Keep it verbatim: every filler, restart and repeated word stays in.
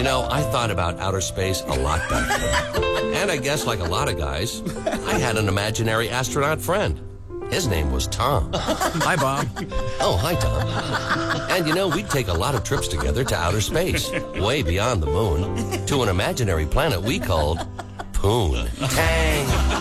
You know, I thought about outer space a lot back then. And I guess, like a lot of guys, I had an imaginary astronaut friend. His name was Tom. Hi, Bob. Oh, hi, Tom. And you know, we'd take a lot of trips together to outer space, way beyond the moon, to an imaginary planet we called Poon. Tang!